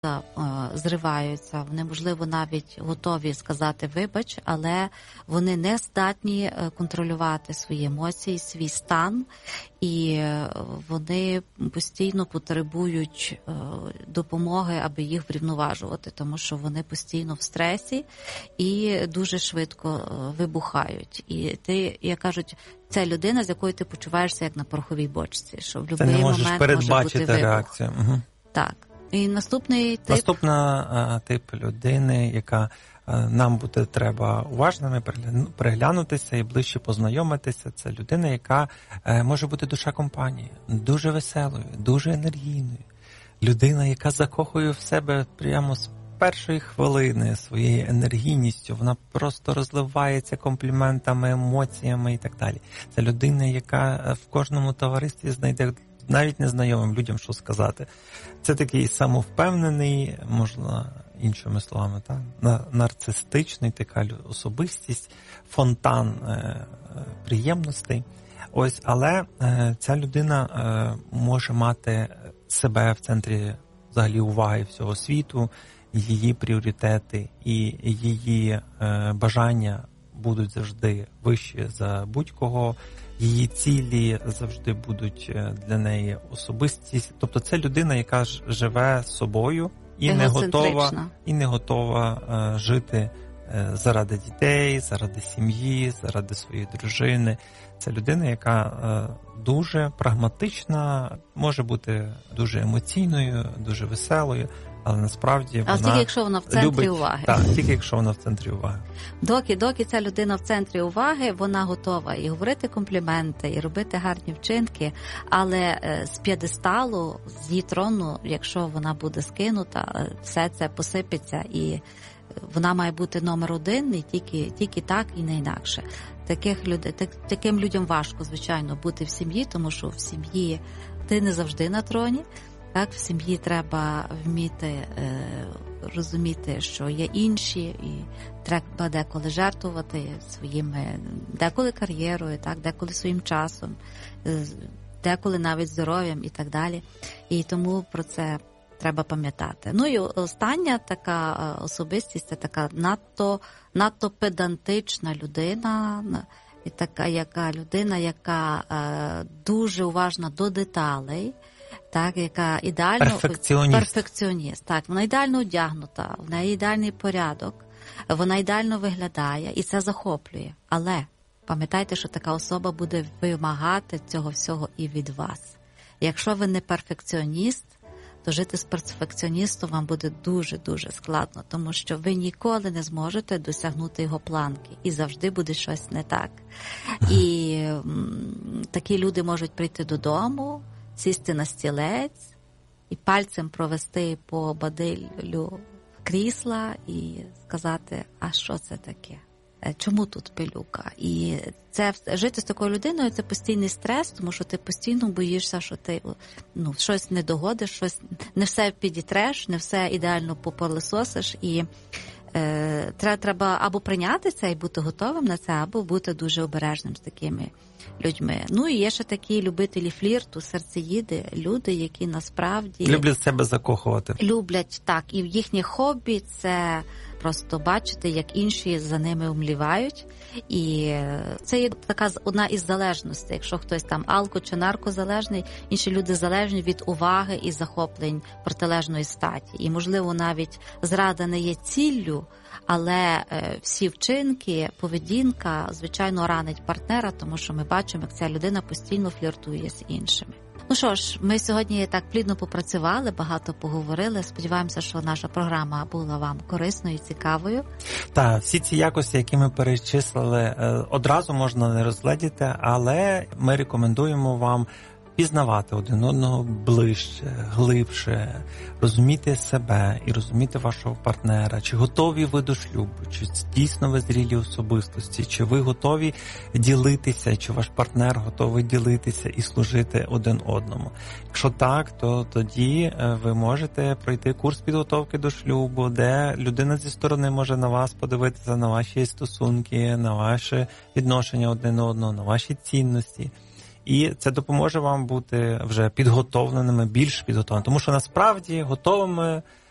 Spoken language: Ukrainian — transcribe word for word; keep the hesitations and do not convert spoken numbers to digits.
е, зриваються, вони, можливо, навіть готові сказати «вибач», але вони не здатні е, контролювати свої емоції, свій стан, і е, вони постійно потребують е, допомоги, аби їх врівноважувати, тому що вони постійно в стресі і дуже швидко е, вибухають. І ти, як кажуть, це людина, з якою ти почуваєшся як на пороховій бочці, що в будь-який момент може бути вибух. Ти не можеш передбачити реакцію. Угу. Так. І наступний тип... Наступна а, тип людини, яка а, нам буде треба уважними переглянутися і ближче познайомитися, це людина, яка а, може бути душа компанії, дуже веселою, дуже енергійною. Людина, яка закохує в себе прямо з першої хвилини своєю енергійністю, вона просто розливається компліментами, емоціями і так далі. Це людина, яка в кожному товаристві знайде навіть незнайомим людям що сказати. Це такий самовпевнений, можна іншими словами, та, нарцистичний, така особистість, фонтан е, приємностей. Ось, але е, ця людина е, може мати себе в центрі взагалі уваги всього світу, її пріоритети і її е, бажання будуть завжди вищі за будь-кого, її цілі завжди будуть для неї особистість. Тобто це людина, яка живе з собою і не готова, і не готова е, жити е, заради дітей, заради сім'ї, заради своєї дружини. Це людина, яка е, дуже прагматична, може бути дуже емоційною, дуже веселою, але насправді а вона тільки якщо вона в центрі любить, уваги. Так, тільки якщо вона в центрі уваги. Доки, доки ця людина в центрі уваги, вона готова і говорити компліменти, і робити гарні вчинки, але з п'єдесталу, з її трону, якщо вона буде скинута, все це посипеться, і вона має бути номер один, і тільки, тільки так, і не інакше. Таких людей, так, таким людям важко, звичайно, бути в сім'ї, тому що в сім'ї ти не завжди на троні. Так, в сім'ї треба вміти е, розуміти, що є інші, і треба деколи жертвувати своїми, деколи кар'єрою, так, деколи своїм часом, деколи навіть здоров'ям і так далі. І тому про це треба пам'ятати. Ну і остання така особистість, це така надто, надто педантична людина, і така яка людина, яка е, дуже уважна до деталей, так, яка ідеально перфекціоніст. перфекціоніст. Так, вона ідеально одягнута, в неї ідеальний порядок, вона ідеально виглядає, і це захоплює. Але пам'ятайте, що така особа буде вимагати цього всього і від вас. Якщо ви не перфекціоніст, то жити з перфекціоністом вам буде дуже-дуже складно, тому що ви ніколи не зможете досягнути його планки, і завжди буде щось не так. І м, такі люди можуть прийти додому, сісти на стілець і пальцем провести по бадилю крісла і сказати, а що це таке? Чому тут пилюка? І це жити з такою людиною – це постійний стрес, тому що ти постійно боїшся, що ти ну, щось не догодиш, щось не все підітреш, не все ідеально попилисосиш. І е, треба або прийняти це і бути готовим на це, або бути дуже обережним з такими людьми. Ну і є ще такі любителі флірту, серцеїди, люди, які насправді люблять себе закохувати. Люблять, так, і їхнє хобі – це просто бачити, як інші за ними умлівають. І це є така одна із залежностей. Якщо хтось там алко- чи наркозалежний, інші люди залежні від уваги і захоплень протилежної статі. І, можливо, навіть зрада не є ціллю, але всі вчинки, поведінка, звичайно, ранить партнера, тому що ми бачимо, як ця людина постійно фліртує з іншими. Ну що ж, ми сьогодні так плідно попрацювали, багато поговорили. Сподіваємося, що наша програма була вам корисною і цікавою. Так, всі ці якості, які ми перечислили, одразу можна не розгледіти, але ми рекомендуємо вам пізнавати один одного ближче, глибше, розуміти себе і розуміти вашого партнера, чи готові ви до шлюбу, чи дійсно ви зрілі особистості, чи ви готові ділитися, чи ваш партнер готовий ділитися і служити один одному. Якщо так, то тоді ви можете пройти курс підготовки до шлюбу, де людина зі сторони може на вас подивитися, на ваші стосунки, на ваше відношення один до одного, на ваші цінності. І це допоможе вам бути вже підготовленими, більш підготовленими. Тому що насправді готовими